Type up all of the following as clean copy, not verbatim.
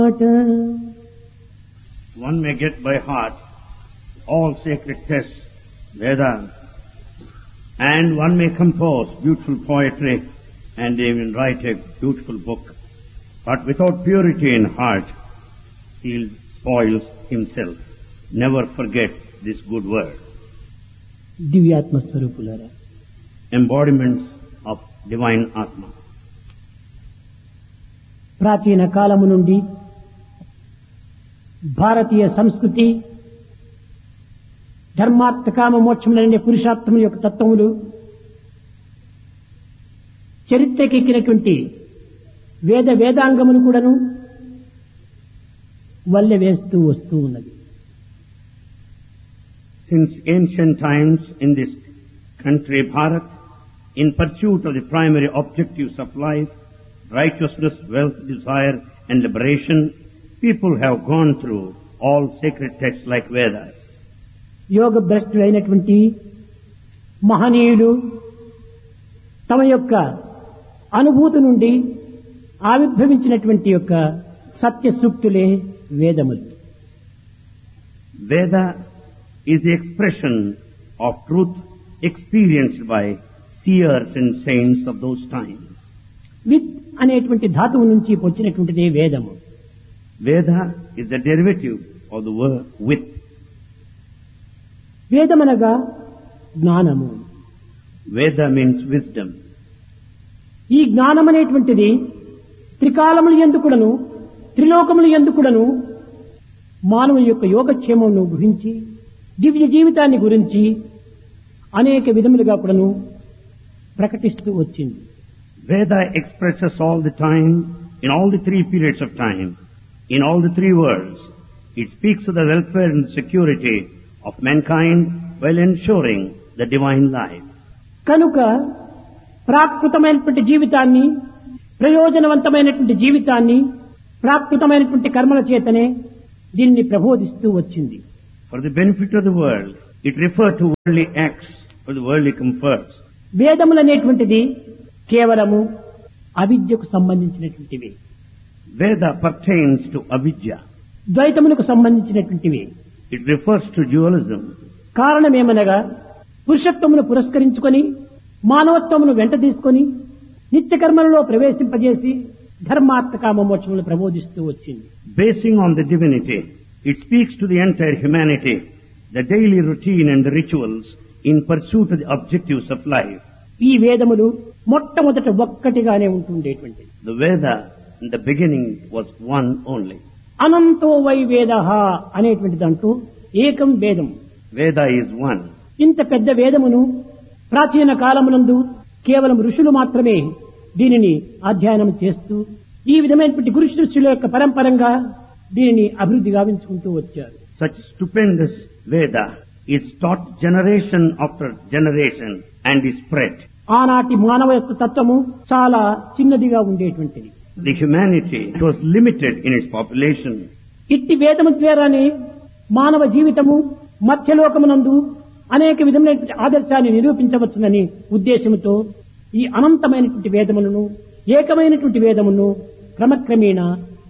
One may get by heart all sacred texts, Vedas, and one may compose beautiful poetry and even write a beautiful book. But without purity in heart, he spoils himself. Never forget this good word. దివ్యాత్మ స్వరూపులారా, Embodiments of divine Atma. ప్రాచీన కాలము నుండి భారతీయ సంస్కృతి ధర్మార్థ కామ మోక్షములనే పురుషార్థము యొక్క తత్వములు చరిత్రకెక్కినటువంటి వేదాంగమును కూడాను వల్లె వేస్తూ వస్తూ ఉన్నది. Since ancient times in this country, Bharat, in pursuit of the primary objectives of life, righteousness, wealth, desire and liberation, people have gone through all sacred texts like Vedas. యోగ భ్రష్టులైనటువంటి మహనీయులు తమ యొక్క అనుభూతి నుండి ఆవిర్భవించినటువంటి యొక్క సత్య సూక్తులే వేదములు. Veda is the expression of truth experienced by seers and saints of those times. With అనేటువంటి ధాతువు నుంచి వచ్చినటువంటిదే వేదము. Veda is the derivative of the word with. వేదమనగా జ్ఞానము. Veda means wisdom. ఈ జ్ఞానం అనేటువంటిది త్రికాలములు ఎందుకుడను త్రిలోకములు ఎందుకుడను మానవుని యొక్క యోగక్షేమమును గురించి దివ్య జీవితాన్ని గురించి అనేక విధములుగా కూడాను ప్రకటిస్తూ వచ్చింది. Veda expresses all the time, in all the three periods of time, in all the three worlds. It speaks of the welfare and security of mankind while ensuring the divine life. కనుక ప్రాకృతమైనటువంటి జీవితాన్ని, ప్రయోజనవంతమైనటువంటి జీవితాన్ని, ప్రాకృతమైనటువంటి కర్మల చేతనే దీన్ని ప్రబోధిస్తూ వచ్చింది. For the benefit of the world, it referred to worldly acts for the worldly comforts. వేదములనేటువంటిది కేవలము అవిద్యకు సంబంధించినటువంటివి. Veda pertains to avidya. ద్వైతములకు సంబంధించినటువంటివి. It refers to dualism. కారణమేమనగా పురుషత్వమును పురస్కరించుకొని మానవత్వమును వెంట తీసుకొని నిత్య కర్మలలో ప్రవేశింపజేసి ధర్మార్థ కామ మోక్షములను ప్రబోధిస్తూ వచ్చింది. Basing on the divinity, it speaks to the entire humanity, the daily routine and the rituals in pursuit of the objectives of life. ఈ వేదములు మొట్టమొదట ఒక్కటిగానే ఉంటుండేటువంటిది. The Veda in the beginning was one only. అనంతో why వేదః అనేటువంటి దాంట్లో ఏకం వేదం. Veda is one. ఇంత పెద్ద వేదమును ప్రాచీన కాలమునందు కేవలం ఋషులు మాత్రమే దీనిని అధ్యయనం చేస్తూ ఈ విధమైనటువంటి గురు శిష్యుల యొక్క పరంపరంగా దీనిని అభివృద్ధి గావించుకుంటూ వచ్చారు. Such stupendous Veda is taught generation after generation and is spread. ఆనాటి మానవ యొక్క తత్వము చాలా చిన్నదిగా ఉండేటువంటిది. The humanity was limited in its population. ఇట్టి వేదము ద్వారానే మానవ జీవితము మధ్యలోకమునందు అనేక విధమైనటువంటి ఆదర్శాన్ని నిరూపించవచ్చునని ఉద్దేశంతో ఈ అనంతమైనటువంటి వేదములను, ఏకమైనటువంటి వేదమును క్రమక్రమేణా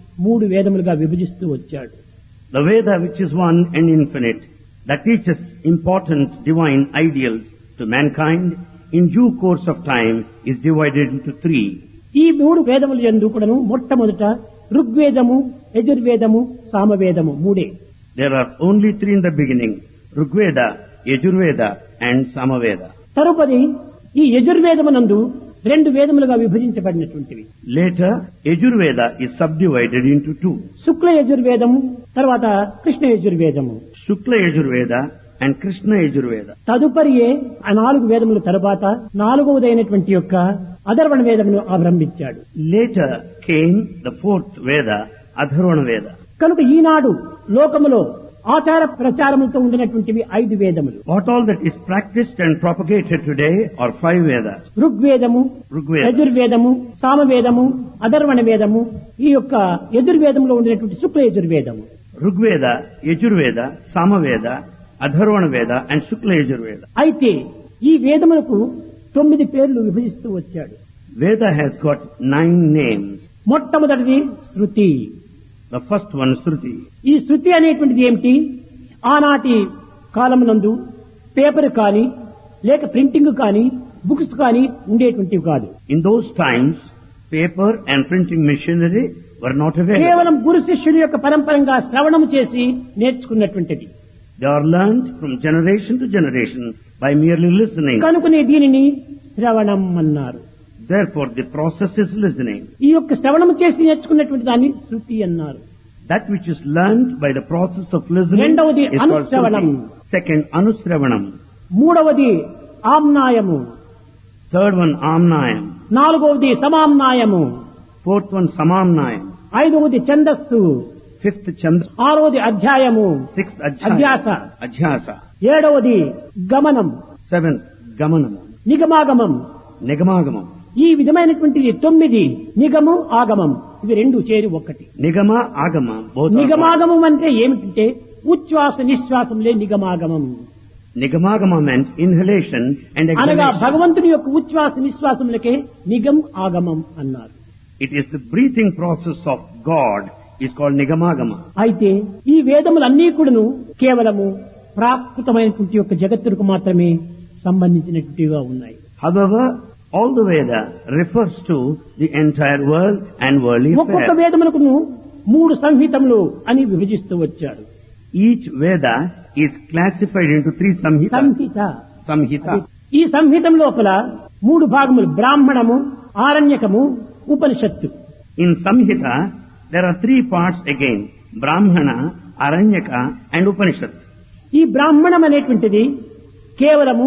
3 వేదములుగా విభజిస్తూ వచ్చాడు. The Veda, which is one and infinite, that teaches important divine ideals to mankind, in due course of time is divided into 3. ఈ 3 వేదముల యందు కూడాను మొట్టమొదట ఋగ్వేదము, యజుర్వేదము, సామవేదము 3. There are only 3 in the beginning: Rigveda, Yajurveda and Samaveda. తరుపది ఈ యజుర్వేదమునందు 2 వేదములుగా విభజించబడినటువంటివి. Later, Yajurveda is subdivided into 2. శుక్ల యజుర్వేదము, తర్వాత Krishna యజుర్వేదము. Shukla Yajurveda and Krishna Yajurveda. తదుపరియే ఆ 4 వేదముల తరువాత 4వదైనటువంటి యొక్క అధర్వణ వేదమును ఆరంభించాడు. Later came the 4th Veda, Adharvana Veda. కనుక ఈనాడు లోకములో ఆచార ప్రచారములతో ఉండినటువంటివి 5 వేదములు. What all that is practiced and propagated today are 5 Vedas. ఋగ్వేదము, Rigveda, యజుర్వేదము, సామవేదము, అధర్వణ వేదము, ఈ యొక్క యజుర్వేదంలో ఉండినటువంటి శుక్ల యజుర్వేదము. Rigveda, Yajurveda, Samaveda, Adharvana Veda and Shukla Yajurveda. అయితే ఈ వేదములకు 9 పేర్లు విభజిస్తూ వచ్చాడు. Veda has got 9 names. మొట్టమొదటిది శృతి. The first one is Shruti. ఈ శృతి అనేటువంటిది ఏమిటి? ఆనాటి కాలమునందు పేపర్ కానీ లేక ప్రింటింగ్ కానీ బుక్స్ కానీ ఉండేటువంటివి కాదు. In those times, paper and printing machinery were not available. కేవలం గురు శిష్యుల యొక్క పరంపరంగా శ్రవణం చేసి నేర్చుకున్నటువంటిది. They are learned from generation to generation by merely listening. కనుకనే దీనిని శ్రవణం అన్నారు. Therefore, the process is listening. ఈ యొక్క శ్రవణం చేసి నేర్చుకున్నటువంటి దాన్ని శృతి అన్నారు. That which is learned by the process of listening రెండవది is called అనుశ్రవణం. Shruti. Second, Anusravanam. మూడవది ఆమ్నాయము. Third one, Amnayam. నాలుగవది సమామ్నాయము. Fourth one, Samamnayam. ఐదవది ఛందస్సు. Fifth, Chandra. ఆరవది అధ్యాయము. Sixth, అధ్యాస. Adhyasa. ఏడవది గమనం. Seventh, Gamanam. నిగమాగమం. Nigamangamam. ఈ విధమైనటువంటిది 9 నిగము ఆగమం ఇవి రెండు చేరి ఒక్కటి. Nigama, Agama. Both are one. నిగమాగమం అంటే ఏమిటంటే ఉచ్ఛ్వాస నిశ్వాసంలే నిగమాగమం. Nigamagama meant inhalation and అనగా exhalation. భగవంతుని యొక్క ఉచ్ఛ్వాస నిశ్వాసములకే నిగం ఆగమం అన్నారు. It is the breathing process of God is called Nigamagama. అయితే ఈ వేదములన్నీ కూడాను కేవలము ప్రాకృతమైనటువంటి యొక్క జగత్తుకు మాత్రమే సంబంధించినటువంటివిగా ఉన్నాయి. However, all the Veda refers to the entire world and worldly ఒక్కొక్క affairs. వేదములకు 3 సంహితములు అని విభజిస్తూ వచ్చాడు. Each Veda is classified into 3 samhitas. Samhita. Samhita. ఈ సంహితం లోపల 3 భాగములు బ్రాహ్మణము, ఆరణ్యకము, ఉపనిషత్తు. In Samhita, there are 3 parts again. Brahmana, Aranyaka and Upanishad. ఈ బ్రాహ్మణం అనేటువంటిది కేవలము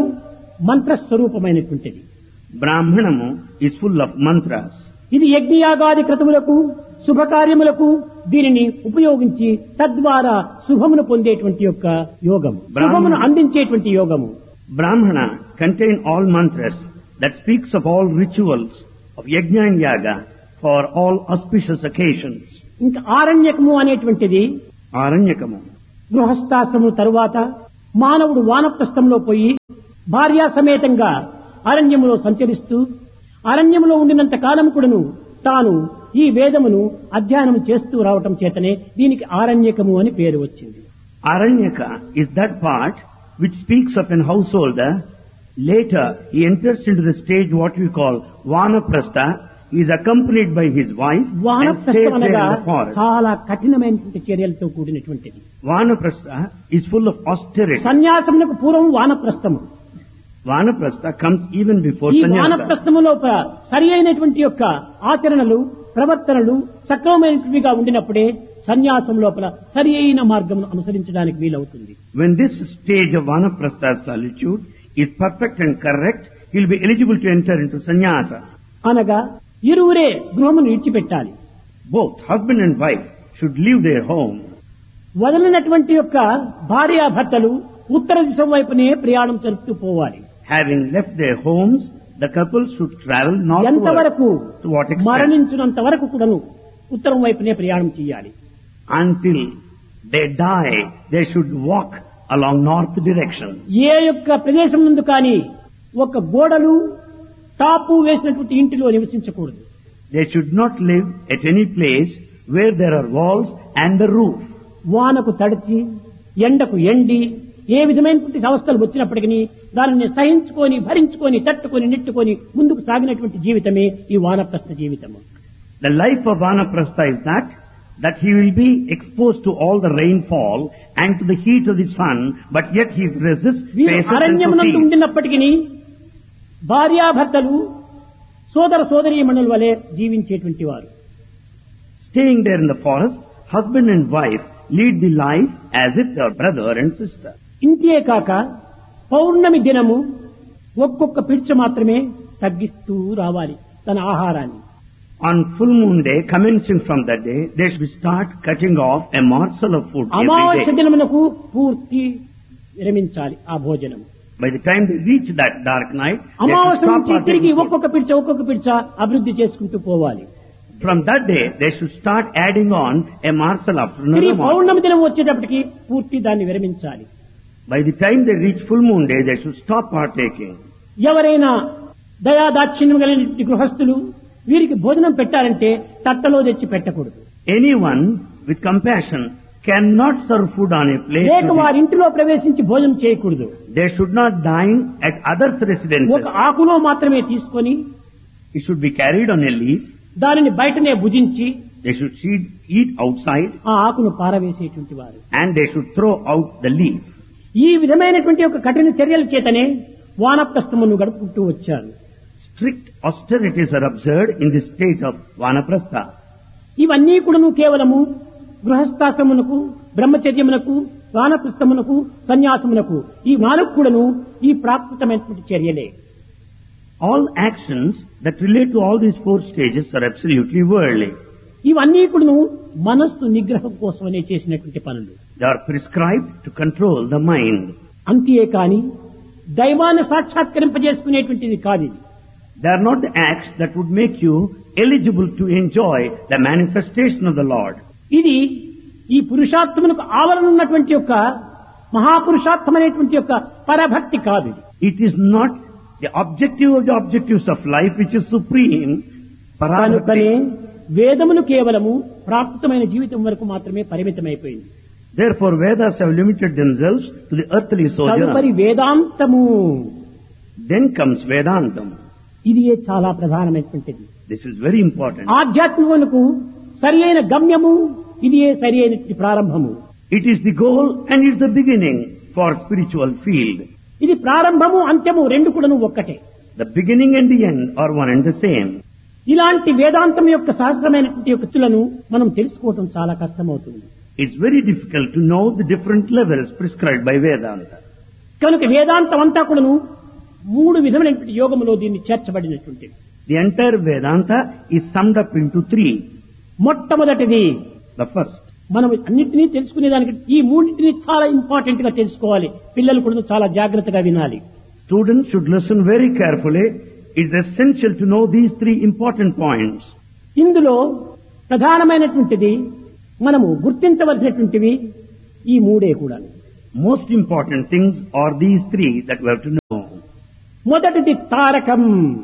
మంత్రస్వరూపమైనటువంటిది. Brahmanamu is full of mantras. ఇది యజ్ఞయాగాది క్రతువులకు శుభకార్యములకు దీనిని ఉపయోగించి తద్వారా శుభమును పొందేటువంటి యొక్క యోగం, శుభమును అందించేటువంటి యోగము. Brahmana contain all mantras that speaks of all rituals of yajna and yaga for all auspicious occasions. ఇంకా ఆరణ్యకము అనేటువంటిది Aranyakamu. గృహస్థాశ్రమం తరువాత మానవుడు వానప్రస్థంలో పోయి భార్యా సమేతంగా అరణ్యములో సంచరిస్తూ అరణ్యములో ఉండినంత కాలం కూడాను తాను ఈ వేదమును అధ్యయనం చేస్తూ రావటం చేతనే దీనికి ఆరణ్యకము అని పేరు వచ్చింది. Aranyaka is that part which speaks of an householder. Later, he enters into the stage what we call Vanaprastha. He is accompanied by his wife and stays వానప్రస్థం there in అనగా the forest. చాలా కఠినమైనటువంటి చర్యలతో కూడినటువంటిది. Vanaprastha is full of austerity. సన్యాసమునకు పూర్వం వానప్రస్థము. Vanaprastha comes even before ఈ sannyasa. వానప్రస్థము లోపల సరి అయినటువంటి యొక్క ఆచరణలు ప్రవర్తనలు సక్రమమైనవిగా ఉండినప్పుడే సన్యాసం లోపల సరి అయిన మార్గమును అనుసరించడానికి వీలవుతుంది. When this stage of Vanaprastha solitude is perfect and correct, he will be eligible to enter into sannyasa. అనగా ఇరువురే గృహమును విడిచిపెట్టాలి. Both husband and wife should leave their home. వదిలినటువంటి యొక్క భార్యాభర్తలు ఉత్తర దిశ వైపునే ప్రయాణం జరుపుతూ పోవాలి. Having left their homes, the couple should travel northward. ఎంతవరకు To what extent? మరణించినంత వరకు కూడాను ఉత్తరం వైపునే ప్రయాణం చేయాలి. Until they die, they should walk along north direction. ఏ యొక్క ప్రదేశం ముందు కానీ ఒక గోడలు టాపు వేసినటువంటి ఇంటిలో నివసించకూడదు. They should not live at any place where there are walls and the roof. వానకు తడిచి ఎండకు ఎండి ఏ విధమైనటువంటి అవస్థలు వచ్చినప్పటికీ దానిని సహించుకొని భరించుకొని తట్టుకొని నెట్టుకొని ముందుకు సాగినటువంటి జీవితమే ఈ వానప్రస్థ జీవితము. The life of Vanaprastha is that he will be exposed to all the rainfall and to the heat of the sun, but yet he resists, వీరు faces and అరణ్యమునందు proceeds. ఉండినప్పటికీ భార్యాభర్తలు సోదర సోదరీమణుల వలె జీవించేటువంటి వారు. Staying there in the forest, husband and wife lead the life as if they are brother and sister. ఇంతే కాక పౌర్ణమి దినము ఒక్కొక్క పిడిచ మాత్రమే తగ్గిస్తూ రావాలి తన ఆహారాన్ని. On full moon day, commencing from that day, they should start cutting off a morsel of food every అమావాస్య day. దినమునకు పూర్తి విరమించాలి ఆ భోజనం. By the time they reach that dark night, they should అమావాస్య stop నుంచి తిరిగి partaking food. ఒక్కొక్క పిడిచ అభివృద్ధి చేసుకుంటూ పోవాలి. From that day, they should start adding on a morsel after తిరిగి another morsel. పౌర్ణమి దినం వచ్చేటప్పటికి పూర్తి దాన్ని విరమించాలి. By the time they reach full moon day, they should stop partaking. ఎవరైనా దయాదాక్షిణ్యం కలిగిన గృహస్థులు వీరికి భోజనం పెట్టాలంటే తట్టలో తెచ్చి పెట్టకూడదు. Anyone with compassion cannot serve food on a plate. లేక వారి ఇంటిలో ప్రవేశించి భోజనం చేయకూడదు. They should not dine at others' residences. ఒక ఆకులో మాత్రమే తీసుకొని It should be carried on a leaf. దానిని బయటనే భుజించి They should eat outside ఆ ఆకును పారవేసేటువంటి వారు. and they should throw out the leaf. ఈ విధమైనటువంటి ఒక కఠిన చర్యల చేతనే వానప్రస్థమును గడుపుకుంటూ వచ్చారు. Strict austerities are observed in the state of Vanaprastha. ఇవన్నీ కూడాను కేవలము గృహస్థాశ్రమునకు, బ్రహ్మచర్యమునకు, వానప్రస్థమునకు, సన్యాసమునకు ఈ నాలుగు కూడాను ఈ ప్రాకృతమైనటువంటి చర్యలే. All actions that relate to all these four stages are absolutely worldly. ఇవన్నీ కూడాను మనస్సు నిగ్రహం కోసమనే చేసినటువంటి పనులు. They are prescribed to control the mind. అంతేకాని దైవాన్ని సాక్షాత్కరింపజేసుకునేటువంటిది కాదు ఇది. They are not the acts that would make you eligible to enjoy the manifestation of the Lord. ఇది ఈ పురుషార్థమునకు ఆవరణ ఉన్నటువంటి యొక్క మహాపురుషార్థమైనటువంటి యొక్క పరభక్తి కాదు. It is not the objective of the objectives of life which is supreme. కనుకనే వేదములు కేవలము ప్రాకృతమైన జీవితం వరకు మాత్రమే పరిమితమైపోయింది. Therefore Vedas have limited themselves to the earthly తదుపరి sojourn. వేదాంతము. Then comes Vedantam. ఇది చాలా ప్రధానమైనటువంటిది. This is very important. ఆధ్యాత్మికమునకు సరి అయిన గమ్యము, ఇది సరి అయిన ప్రారంభము. It is the goal and it is the beginning for spiritual field. ఇది ప్రారంభము అంత్యము రెండు కూడాను ఒక్కటే. The beginning and the end are one and the same. ఇలాంటి వేదాంతం యొక్క సహస్రమైనటువంటి యుక్తులను మనం తెలుసుకోవడం చాలా కష్టమవుతుంది. It's very difficult to know the different levels prescribed by Vedanta. కనుక వేదాంతం అంతా కూడాను మూడు విధమైనటువంటి యోగములో దీన్ని చేర్చబడినటువంటిది. The entire Vedanta is summed up into three. మొట్టమొదటిది The first, మనం అన్నింటినీ తెలుసుకునే దానికి ఈ మూడింటిని చాలా ఇంపార్టెంట్ గా తెలుసుకోవాలి. పిల్లలు కూడా చాలా జాగ్రత్తగా వినాలి. students should listen very carefully. It's essential to know these three important points. ఇందులో ప్రధానమైనటువంటిది మనము గుర్తించవలసినటువంటివి ఈ మూడే కూడా. Most important things are these three that we have to know. మొదటిది తారకం,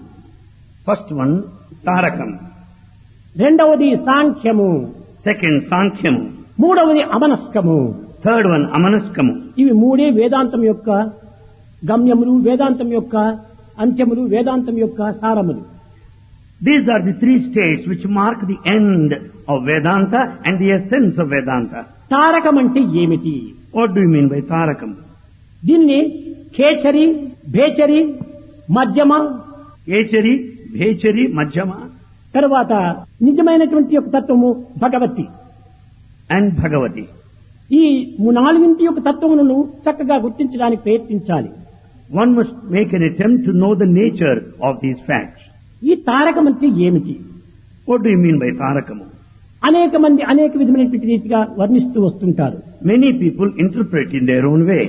First one, Tarakam. రెండవది సాంఖ్యము, Second, Sankhyamu. మూడవది అమనస్కము. Third one, Amanaskamu. ఇవి మూడే వేదాంతం యొక్క గమ్యములు, వేదాంతం యొక్క అంత్యములు, వేదాంతం యొక్క సారములు. These are the three states which mark the end of Vedanta and the essence of Vedanta. Tarakam అంటే ఏమిటి? What do you mean by Tarakam? దీన్ని ఖేచరి, భేచరి, మధ్యమ, Echari, Bhechari, Majjama తర్వాత నిజమైనటువంటి యొక్క తత్వము భగవతి. and Bhagavati. ఈ నాలుగింటి యొక్క తత్వములను చక్కగా గుర్తించడానికి ప్రయత్నించాలి. One must make an attempt to know the nature of these facts. ఈ తారకం అంటే ఏమిటి? What do you mean by Tarakamu? అనేక మంది అనేక విధమైనటువంటి రీతిగా వర్ణిస్తూ వస్తుంటారు. Many people interpret in their own way.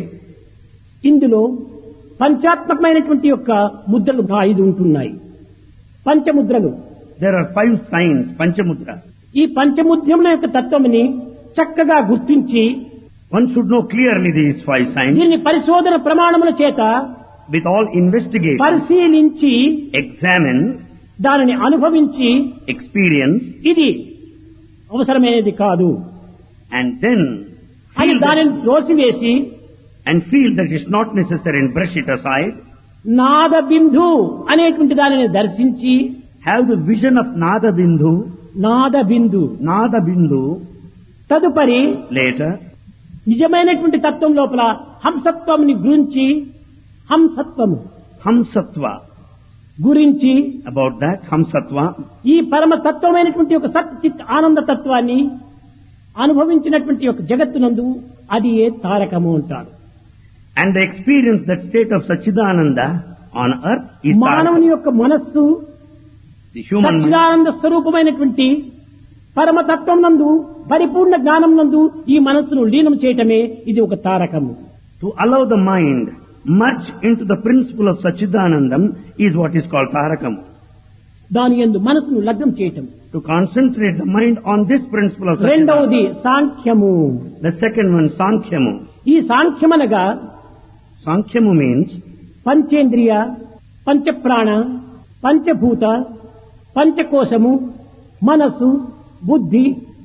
ఇందులో పంచాత్మకమైనటువంటి యొక్క ముద్రలు 5 ఉంటున్నాయి. పంచముద్రలు. There are 5 signs, Panchamudra. ఈ పంచముద్రముల యొక్క తత్వముని చక్కగా గుర్తించి One should know clearly these 5 signs. దీన్ని పరిశోధన ప్రమాణముల చేత With all investigation, పరిశీలించి examine, దానిని అనుభవించి experience, ఇది అవసరమైనది కాదు and then అని feel దానిని that, త్రోసివేసి and feel that it's not necessary and brush it aside. నాద బిందు అనేటువంటి దానిని దర్శించి Have the vision of Nada Bindu, Nada Bindu Nada Bindu. తదుపరి Later, నిజమైనటువంటి తత్వం లోపల హంసత్వంని గురించి హంసత్వము Hamsatva. గురించి About that, Hamsatva. ఈ పరమ తత్వమైనటువంటి ఒక సత్ చిత్ ఆనంద తత్వాన్ని అనుభవించినటువంటి ఒక జగత్తునందు అది ఏ తారకము అంటారు. And the experience, that state of Sachidananda on earth is మానవుని Tarakam. యొక్క మనస్సు The human mind. సచ్చిదానంద స్వరూపమైనటువంటి పరమతత్వం నందు పరిపూర్ణ జ్ఞానం నందు ఈ మనస్సును లీనం చేయటమే ఇది ఒక తారకము. To allow the mind merge into the principle of Sachidanandam is what is called Tarakam. దాని యందు మనసును లగ్నం చేయటం. To concentrate the mind on this principle of రెండవది Sachidanandam. సాంఖ్యము. The second one, Sankhyamu. ఈ సాంఖ్యమనగా Sankhyamu means పంచేంద్రియ, పంచప్రాణ, పంచభూత, పంచకోశము, మనసు, బుద్ధి,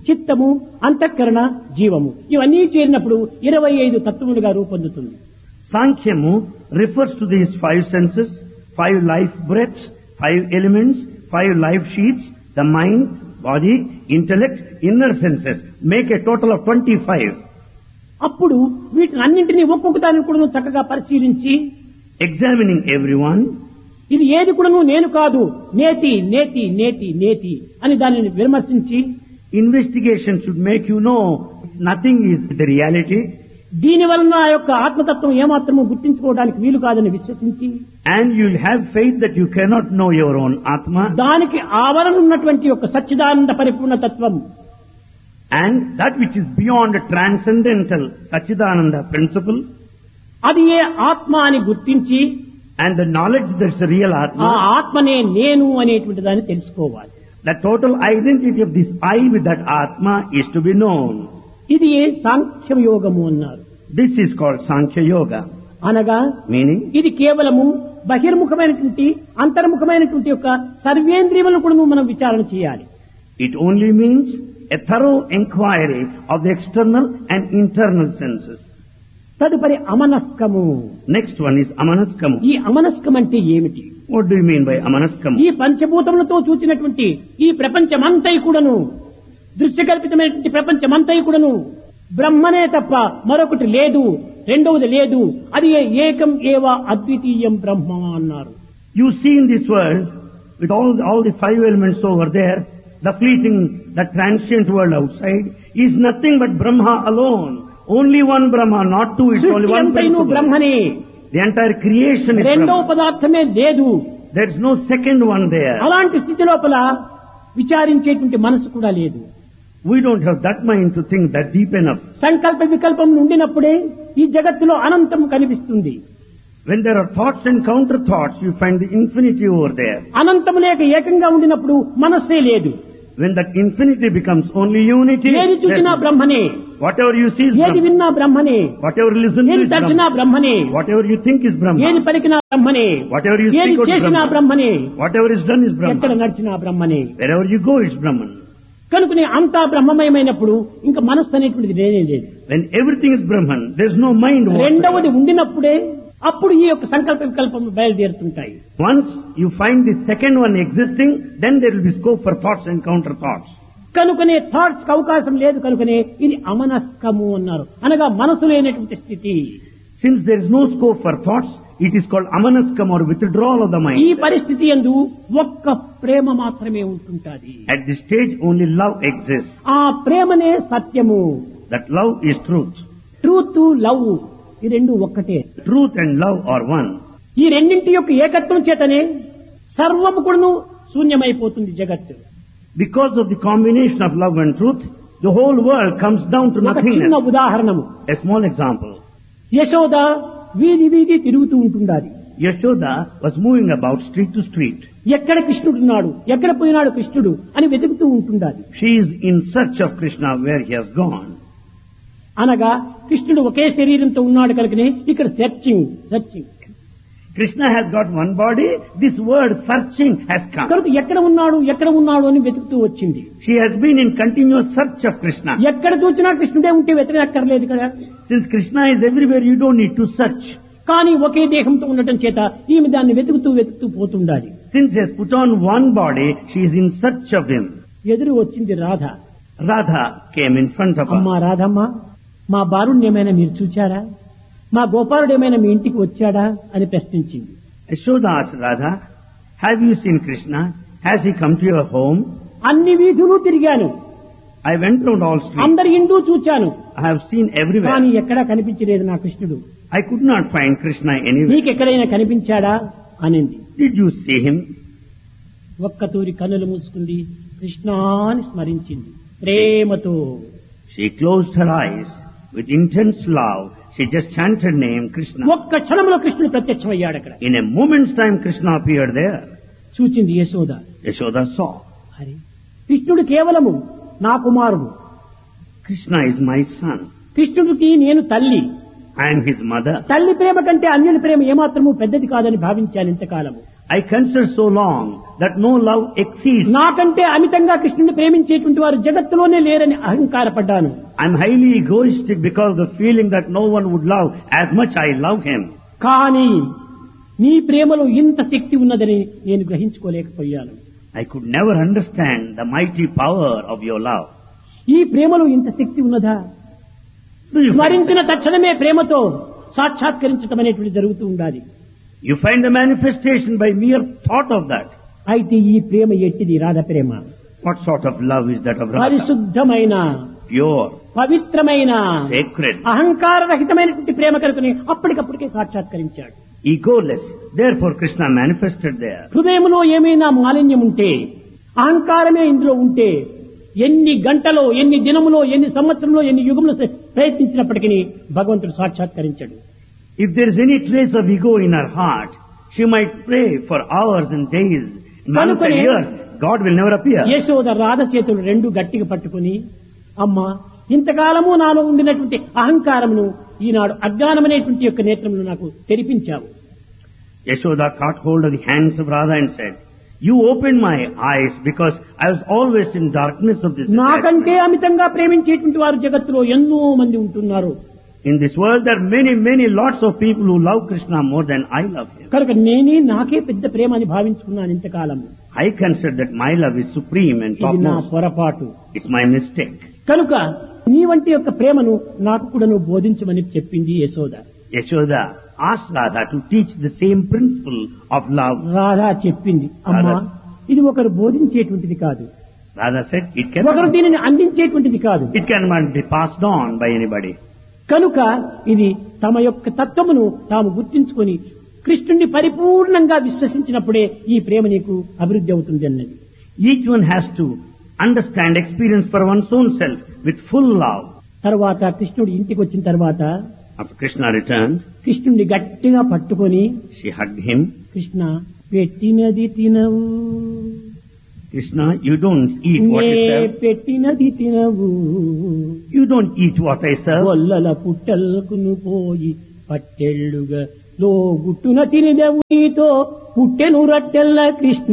చిత్తము, అంతఃకరణ, జీవము ఇవన్నీ చేరినప్పుడు 25 తత్వములుగా రూపొందుతుంది. Sankhyamu refers to these 5 senses, 5 life breaths, 5 elements, 5 life sheets, the mind, body, intellect, inner senses make a total of 25. అప్పుడు వీటిని అన్నింటినీ ఒక్కొక్క దాన్ని కూడా చక్కగా పరిశీలించి Examining everyone, ఇది ఏది కూడాను నేను కాదు, నేతి నేతి నేతి నేతి అని దానిని విమర్శించి investigation should make you know nothing is the reality, దీని వలన ఆ యొక్క ఆత్మతత్వం ఏమాత్రము గుర్తించుకోవడానికి వీలు కాదని విశ్వసించి and you will have faith that you cannot know your own Atma, దానికి ఆవరణ ఉన్నటువంటి యొక్క సచ్చిదానంద పరిపూర్ణ తత్వం and that which is beyond transcendental Sachidananda principle, అది ఏ ఆత్మ అని గుర్తించి and the knowledge that is a real ఆ Atma, ఆత్మనే నేను అనేటువంటి దాన్ని తెలుసుకోవాలి. the total identity of this I with that Atma is to be known. ఇది ఏ సాంఖ్యం యోగము అన్నారు. This is called Sankhya Yoga, అనగా meaning ఇది కేవలము బహిర్ముఖమైనటువంటి అంతర్ముఖమైనటువంటి యొక్క సర్వేంద్రియములను కూడా మనం విచారణ చేయాలి. it only means a thorough inquiry of the external and internal senses. తదుపరి అమనస్కము. Next one is Amanaskamu. ఈ అమనస్కం అంటే ఏమిటి? What do you mean by Amanaskamu? ఈ పంచభూతములతో చూచినటువంటి ఈ ప్రపంచమంతై కూడాను, దృశ్యకల్పితమైనటువంటి ప్రపంచమంతై కూడాను బ్రహ్మనే తప్ప మరొకటి లేదు, రెండవది లేదు, అది ఏకం ఏవ అద్వితీయం బ్రహ్మ అన్నారు. You see in this world, with all the 5 elements over there, the fleeting, the transient world outside is nothing but Brahma alone. Only one Brahma, not two, it's only one అంతైను principle. బ్రహ్మనే, The entire creation is రెండవ Brahma. పదార్థమే లేదు. There is no second one there. అలాంటి స్థితి లోపల విచారించేటువంటి మనసు కూడా లేదు. We don't have that mind to think that deep enough. సంకల్ప వికల్పం ఉండినప్పుడే ఈ జగత్తులో అనంతం కనిపిస్తుంది. When there are thoughts and counter thoughts, you find the infinity over there. అనంతం లేక ఏకంగా ఉండినప్పుడు మనస్సే లేదు. When that infinity becomes only unity, ఏది చూసినా there's- బ్రహ్మనే, whatever you see is ఏది Brahma. విన్నా బ్రహ్మనే, Whatever you listen to ఏది is తలచినా Brahma. బ్రహ్మనే, Whatever you think is ఏది Brahma. పలికినా బ్రహ్మనే, Whatever you ఏది speak out is చేసినా Brahma. బ్రహ్మనే, Whatever is done is ఎక్కడ Brahma. నడిచినా బ్రహ్మనే. Wherever you go, it's Brahman. కనుకనే అంతా బ్రహ్మమయమైనప్పుడు ఇంకా మనస్సు అనేటువంటిది లేనే లేదు. When everything is Brahman, there's no mind రెండవది whatsoever. ఉండినప్పుడే అప్పుడు ఈ యొక్క సంకల్ప వికల్పం బయలుదేరుతుంటాయి. Once you find the second one existing, then there will be scope for thoughts and counter thoughts. కనుకనే థాట్స్ కి అవకాశం లేదు, కనుకనే ఇది అమనస్కము అన్నారు, అనగా మనసు లేనటువంటి స్థితి. Since there is no scope for thoughts, it is called amanaskam or withdrawal of the ఈ mind. పరిస్థితి యందు ఒక్క ప్రేమ మాత్రమే ఉంటుంటాది. At this stage, only love exists. ఆ ప్రేమనే సత్యము. That love is truth. Truth, love ఈ రెండు ఒక్కటే. Truth and love are one. ఈ రెండింటి యొక్క ఏకత్వం చేతనే సర్వము కూడాను శూన్యమైపోతుంది జగత్తు. Because of the combination of love and truth, the whole world comes down to ఒక చిన్న nothingness. ఉదాహరణము. A small example. Yashoda వీధి వీధి తిరుగుతూ ఉంటుండాలి. Yashoda was moving about street to street. ఎక్కడ కృష్ణుడున్నాడు, ఎక్కడ పోయినాడు కృష్ణుడు అని వెతుకుతూ ఉంటుండాలి. She is in search of Krishna where he has gone. అనగా కృష్ణుడు ఒకే శరీరంతో ఉన్నాడు కనుకనే ఇక్కడ searching searching. Krishna has got one body, this word searching has come. కనుక ఎక్కడ ఉన్నాడు అని వెతుకుతూ వచ్చింది. She has been in continuous search of Krishna. ఎక్కడ చూసినా కృష్ణుడే ఉంటే వెతకక్కర్లేదు కదా. Since Krishna is everywhere, you don't need to search. కానీ ఒకే దేహంతో ఉండటం చేత ఈమె దాన్ని వెతుకుతూ పోతుండాలి. Since he has put on one body, she is in search of him. ఎదురు వచ్చింది Radha. Radha came in front of అమ్మా her. రాధమ్మ, మా బారుణ్ణి ఏమైనా మీరు చూచారా, మా గోపాలుడు ఏమైనా మీ ఇంటికి వచ్చాడా అని ప్రశ్నించింది. Yashoda asked Radha, have you seen Krishna? Has he come to your home? అన్ని వీధులు తిరిగాను, I went round all streets. అందరి ఇంటూ చూచాను, I have seen కానీ everywhere. ఎక్కడా కనిపించలేదు నా కృష్ణుడు. I could not find Krishna anywhere. నీకెక్కడైనా కనిపించాడా అనింది. Did you see him? ఒక్కతూరి కన్నులు మూసుకుంది, కృష్ణాని స్మరించింది ప్రేమతో. She closed her eyes with intense love. She just chanted name Krishna. ఒక్క క్షణంలో కృష్ణుడు ప్రత్యక్షమయ్యాడు అక్కడ. In a moment's time, Krishna appeared there. చూచింది యశోద. Yashoda saw. అరే, కృష్ణుడు కేవలము నా కుమారుడు, Krishna is my son. కృష్ణుడికి నేను తల్లి. I am his mother. తల్లి ప్రేమ కంటే అన్యుని ప్రేమ ఏమాత్రము పెద్దది కాదని భావించాను ఇంతకాలము. I consider so long that no love exceeds. నాకంటే అమితంగా కృష్ణుని ప్రేమించేటువంటి వారు జగత్తులోనే లేరని అహంకారపడ్డాను. I'm highly egoistic because of the feeling that no one would love as much I love him. కానీ నీ ప్రేమలో ఇంత శక్తి ఉన్నదని నేను గ్రహించుకోలేకపోయాను. I could never understand the mighty power of your love. ఈ ప్రేమలో ఇంత శక్తి ఉన్నదా? Do you find, స్మరించిన తక్షణమే ప్రేమతో సాక్షాత్కరించటం అనేటువంటి జరుగుతూ ఉండాలి. you find the manifestation by mere thought of that? అయితే ఈ ప్రేమ ఎట్టిది? రాధ ప్రేమ. What sort of love is that of Radha? పరిశుద్ధమైన, Pure, పవిత్రమైన, sacred, అహంకార రహితమైనటువంటి ప్రేమ కనుకని అప్పటికప్పటికే సాక్షాత్కరించాడు. egoless. Therefore Krishna manifested there. హృదయంలో ఏమైనా మాలిన్యం ఉంటే, అహంకారమే ఇందులో ఉంటే, ఎన్ని గంటలో, ఎన్ని దినములో, ఎన్ని సంవత్సరంలో, ఎన్ని యుగంలో ప్రయత్నించినప్పటికీ భగవంతుడు సాక్షాత్కరించాడు. If there is any trace of ego in her heart, she might pray for hours and days, months and years. God will never appear. Yashoda Radha చేతులు రెండు గట్టిగా పట్టుకుని, అమ్మా, ఇంతకాలము నాలో ఉండినటువంటి అహంకారమును ఈనాడు అజ్ఞానమనేటువంటి యొక్క నేత్రమును నాకు తెరిపించావు. Yashoda caught hold of the hands of Radha and said, you opened my eyes because I was always in darkness of this నాకంటే attachment. అమితంగా ప్రేమించేటువంటి వారు జగత్తులో ఎన్నో మంది ఉంటున్నారు. In this world there are many lots of people who love Krishna more than I love him. కనుక నాకే పెద్ద ప్రేమ అని భావించుకున్నాను ఇంతకాలము. I consider that my love is supreme and ఇది నా topmost. పొరపాటు. It's my mistake. కనుక నీ వంటి యొక్క ప్రేమను నాకు కూడా నువ్వు బోధించమని చెప్పింది Yashoda. Yashoda asked Radha to teach the same principle of love. Radha చెప్పింది, అమ్మా, ఇది ఒకరు బోధించేటువంటిది కాదు, Radha said, ఒకరు దీనిని అందించేటువంటిది కాదు. it cannot be passed on by anybody. కనుక ఇది తమ యొక్క తత్వమును తాము గుర్తించుకొని కృష్ణుణ్ణి పరిపూర్ణంగా విశ్వసించినప్పుడే ఈ ప్రేమ నీకు అభివృద్ధి అవుతుంది అన్నది. Each one has to understand, experience for one's own self with full love. తర్వాత కృష్ణుడు ఇంటికి వచ్చిన తర్వాత After Krishna returned, కృష్ణుణ్ణి గట్టిగా పట్టుకొని, she hugged him. కృష్ణ, పెట్టినది తినవు, Krishna, you don't eat what నే I serve. పెట్టినది తినవు, You don't eat what I serve. గొల్లల పుట్టల్కును పోయి పట్టెళ్ళుగా లో గుట్టున తినిదెవు, నీతో పుట్టెను రట్టెల్ల Krishna.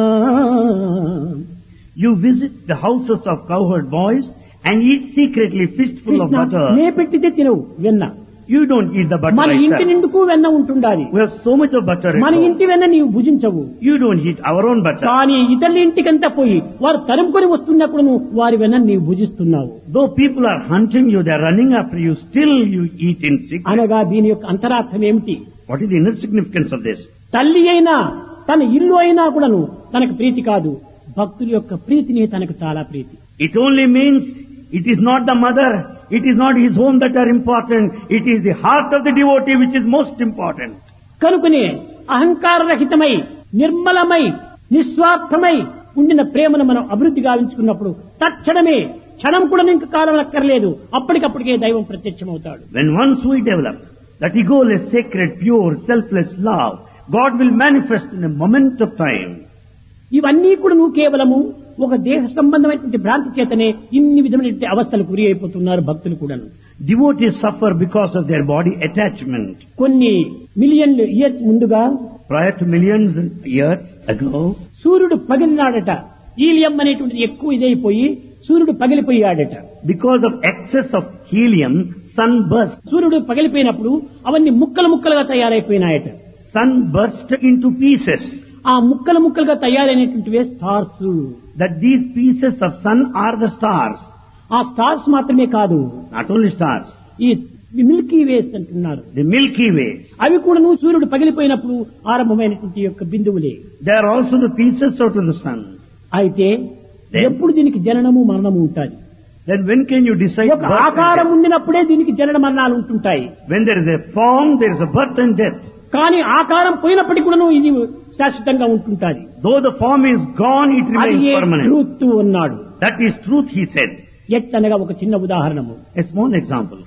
You visit the houses of cowherd boys and eat secretly fistful of Krishna, నే butter. పెట్టితే తినవు వెన్న. You don't eat the butter మన I ఇంటి serve. నిండుకు వెన్న ఉంటుండాలి. We have so much of butter at మన home. ఇంటి వెన్న నీవు భుజించవు. You don't eat our own butter. కానీ ఇతరుల ఇంటికంతా పోయి వారు తరుముకొని వస్తున్నప్పుడు నువ్వు వారి వెన్న నీవు భుజిస్తున్నావు. Though people are hunting you, they are running after you, still you eat in secret. అనగా దీని యొక్క అంతరార్థం ఏమిటి? What is the inner significance of this? తల్లి అయినా తన ఇల్లు అయినా కూడాను తనకు ప్రీతి కాదు, భక్తుల యొక్క ప్రీతిని తనకు చాలా ప్రీతి. It only means it is not the mother, it is not his home that are important, it is the heart of the devotee which is most important. కనుకనే అహంకార రహితమై, నిర్మలమై, నిస్వార్థమై ఉండిన ప్రేమను మనం అభివృద్ధి గావించుకున్నప్పుడు తక్షణమే క్షణం కూడా ఇంకా కాలం అక్కర్లేదు, అప్పటికప్పటికే దైవం ప్రత్యక్షమవుతాడు. When once we develop that egoless, sacred, pure, selfless love, God will manifest in a moment of time. ఇవన్నీ కూడా నువ్వు కేవలము ఒక దేహ సంబంధమైనటువంటి భ్రాంతి చేతనే ఇన్ని విధమైనటువంటి అవస్థలకు గురి అయిపోతున్నారు భక్తులు కూడాను. Devotees suffer because of their body attachment. కొన్ని మిలియన్లు ఇయర్స్ ముందుగా Prior to millions of years ago, సూర్యుడు పగిలినాడట. హీలియం అనేటువంటిది ఎక్కువ ఇదైపోయి సూర్యుడు పగిలిపోయాడట. because of excess of helium, sun burst. సూర్యుడు పగిలిపోయినప్పుడు అవన్నీ ముక్కలు ముక్కలుగా తయారైపోయినాయట. Sun burst into pieces. ఆ ముక్కలు ముక్కలుగా తయారైనటువంటివే stars. That these pieces of sun are the stars. ఆ స్టార్స్ మాత్రమే కాదు, Not only stars, ఈ మిల్కీ వేస్ అంటున్నారు. the Milky Way. అవి కూడా నువ్వు సూర్యుడు పగిలిపోయినప్పుడు ఆరంభమైనటువంటి యొక్క బిందువులే. They are also the pieces out of the sun. అయితే ఎప్పుడు దీనికి జననము మరణము ఉంటాయి. Then when can you decide ఒక birth and ఆకారం death? ఉండినప్పుడే దీనికి జనన మరణాలు ఉంటుంటాయి. When there is a form, there is a birth and death. కానీ ఆకారం పోయినప్పటికీ కూడా ఇది శాశ్వతంగా ఉంటుంటాది. Though the form is gone, it అది remains permanent. ట్రూత్ అన్నాడు. That is truth, he said. ఎట్టనగా ఒక చిన్న ఉదాహరణము, A small example.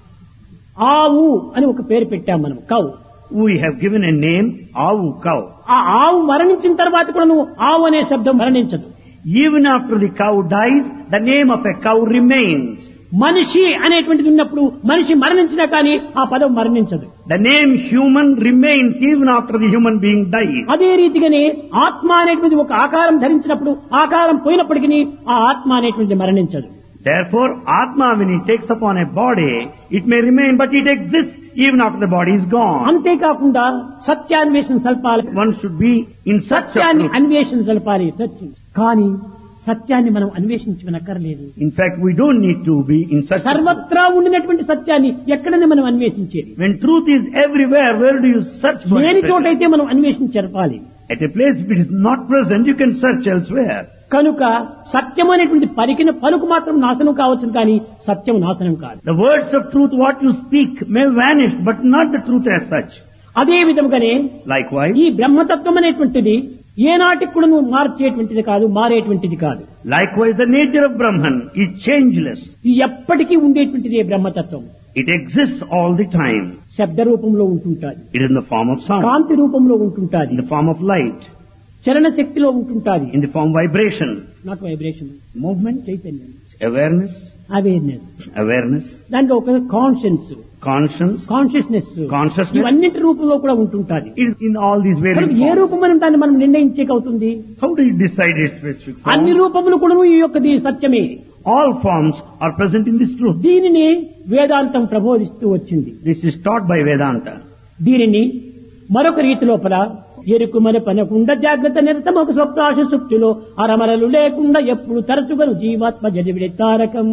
ఆవు అని ఒక పేరు పెట్టాం మనం, cow. We have given a name, Avu, cow. ఆ ఆవు మరణించిన తర్వాత కూడా నువ్వు ఆవు అనే శబ్దం మరణించదు. Even after the cow dies, the name of a cow remains. మనిషి అనేటువంటిది ఉన్నప్పుడు మనిషి మరణించినా కానీ ఆ పదం మరణించదు. The name human remains even after the human being dies. అదే రీతిగానే ఆత్మ అనేటువంటిది ఒక ఆకారం ధరించినప్పుడు ఆకారం పోయినప్పటికీ ఆ ఆత్మ అనేటువంటిది మరణించదు. Therefore, Atma, when it takes upon a body, it may remain, but it exists even after the body is gone. అంతేకాకుండా సత్యాన్వేషణ సల్పాలి. One should be in search of సత్యాన్ని truth. అన్వేషణ సల్పాలి. సత్యం కానీ సత్యాన్ని మనం అన్వేషించనక్కర్లేదు. In fact, we don't need to be in search of truth. సర్వత్రా ఉండినటువంటి సత్యాన్ని ఎక్కడనే మనం అన్వేషించేది. When truth is everywhere, where do you search for లేని it? చోటైతే మనం అన్వేషించాలి. At a place if it is not present, you can search elsewhere. కనుక సత్యం అనేటువంటి పలికిన పలుకు మాత్రం నాశనం కావచ్చు కానీ సత్యం నాశనం కాదు. The words of truth, what you speak, may vanish, but not the truth as such. అదే విధముగానే Likewise, ఈ బ్రహ్మతత్వం అనేటువంటిది ఏనాటికి కూడా మార్చేటువంటిది కాదు, మారేటువంటిది కాదు. likewise, the nature of Brahman is changeless. ఇది ఎప్పటికీ ఉండేటువంటిది బ్రహ్మతత్వం. It exists all the time. శబ్ద రూపంలో ఉంటుంటాది, It is in the form of sound, కాంతి రూపంలో ఉంటుంటాది, in the form of light, చలన శక్తిలో ఉంటుంటాది. in the form of vibration, not vibration, movement, చైతన్యం, awareness, awareness, దాంట్లో ఒక కాన్షియన్స్, conscience, కాన్షియస్నెస్, ఇవన్నింటి రూపంలో కూడా ఉంటుంటాది. it is in all these various A forms. రూపం మనం దాన్ని మనం నిర్ణయించేకవుతుంది? How do you decide its specific అన్ని form? రూపములు కూడా ఈ యొక్కది సత్యమే. All forms are present in this truth. దీనిని వేదాంతం ప్రబోధిస్తూ వచ్చింది. This is taught by Vedanta. దీనిని మరొక రీతి లోపల ఎరుకు మన పనకుండా జాగ్రత్త నిరతమొక స్వప్నాశ సుప్తిలో అరమరలు లేకుండా ఎప్పుడు తరచుగను జీవాత్మ జడివిడే తారకం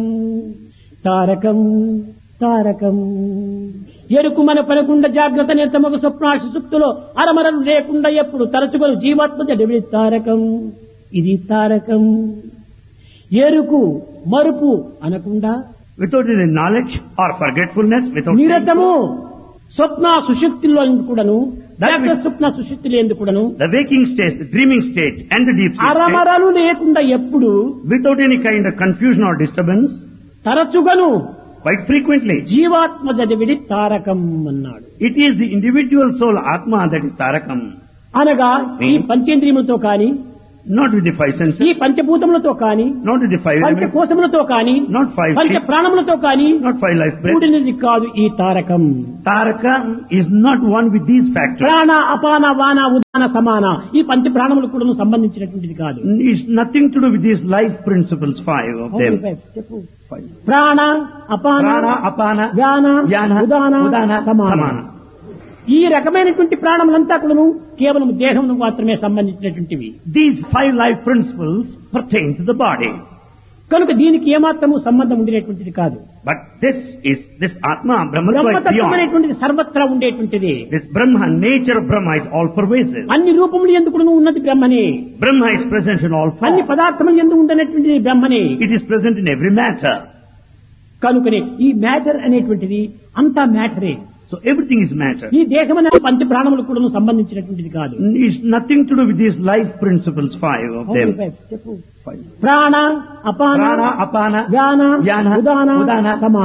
తారకం తారకం. ఎరుకు మన పనకుండా జాగ్రత్త నిరతమొక స్వప్నాశ సుప్తిలో అరమరలు లేకుండా ఎప్పుడు తరచుగను జీవాత్మ జడివిడే తారకం. ఇది తారకం. ఎరుకు మరుపు అనకుండా Without any knowledge or forgetfulness, without నిరతము స్వప్న సుషుప్తిలో కూడాను, జాగ్రత్త స్వప్న సుషుప్తిలో ఎందుకు కూడాను the waking state, the dreaming state, and the deep sleep state, అరమరలు లేకుండా ఎప్పుడు without any kind of confusion or disturbance, తరచుగను quite frequently. జీవాత్మ జడివిడి తారకం అన్నాడు. It is the individual soul Atma that is Tarakam, అనగా ఈ పంచేంద్రియములతో కాని, not with the five ఈ senses, పంచభూతములతో కాని, not with the five elements, పంచకోశములతో కాని, not five పంచ ships, ప్రాణములతో కాని not five life breaths. కూడినది కాదు ఈ Tarakam. Tarakam is not one with these factors. ప్రాణ అపాన వాన ఉదాన సమాన ఈ పంచ ప్రాణములు కూడా సంబంధించినటువంటిది కాదు. It's nothing to do with these life principles, five of them. చెప్పు. Five. ప్రాణ అపాన Prana, Apana, వ్యాన Vyana, Udana Udana, సమాన. Samana. ఈ రకమైనటువంటి ప్రాణములంతా కూడాను కేవలం దేహమును మాత్రమే సంబంధించినటువంటివి. These five life principles pertain to the body. కనుక దీనికి ఏమాత్రము సంబంధం ఉండేటువంటిది కాదు. But this Atma, Brahmatva is బ్రహ్మతత్వం beyond. అనేటువంటిది సర్వత్రా ఉండేటువంటిది. This Brahma, nature of Brahma is all pervasive. అన్ని రూపములు ఎందుకు ఉన్నది బ్రహ్మనే. Brahma is present in all అన్ని forms. పదార్థములు ఎందుకు ఉండనటువంటిది బ్రహ్మనే. It is present in every matter. కనుకనే ఈ మ్యాటర్ అనేటువంటిది అంతా మ్యాటరే. So everything is matter. ఈ దేహమనే పంచ ప్రాణములు కూడా సంబంధించినటువంటిది కాదు. It's nothing to do with these life principles, five of them. చెప్పు. Five. ప్రాణ అపాన Prana, Apana, వ్యాన Vyana, Udana Udana, సమాన.